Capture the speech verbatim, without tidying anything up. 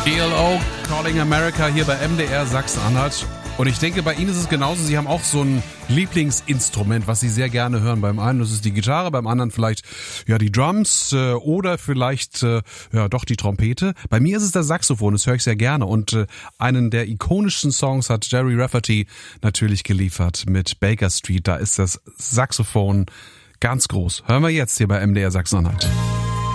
E L O, Calling America hier bei M D R Sachsen-Anhalt. Und ich denke, bei Ihnen ist es genauso. Sie haben auch so ein Lieblingsinstrument, was Sie sehr gerne hören. Beim einen das ist die Gitarre, beim anderen vielleicht ja die Drums äh, oder vielleicht äh, ja doch die Trompete. Bei mir ist es das Saxophon, das höre ich sehr gerne. Und äh, einen der ikonischsten Songs hat Gerry Rafferty natürlich geliefert mit Baker Street. Da ist das Saxophon ganz groß. Hören wir jetzt hier bei M D R Sachsen-Anhalt.